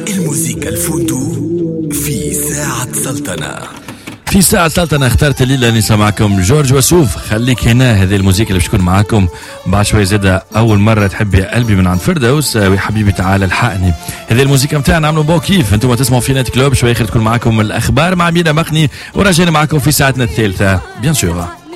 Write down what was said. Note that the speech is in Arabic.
الموسيقى الفوندو في ساعة سلطنة. في ساعة سلطنة اخترت الليلة اللي نسمعكم جورج وسوف. خليك هنا، هذه الموسيقى اللي بتكون معاكم بعد شوي زادة. أول مرة تحب يا قلبي من عند فردوس، وحبيبي تعال الحقني. هذه الموسيقى متاعنا عملوا بو كيف. انتم تسمعوا في نايت كلوب. شوي آخر تكون معاكم الأخبار مع مينا مخني، وراجعين معاكم في ساعتنا الثالثة بيان سور.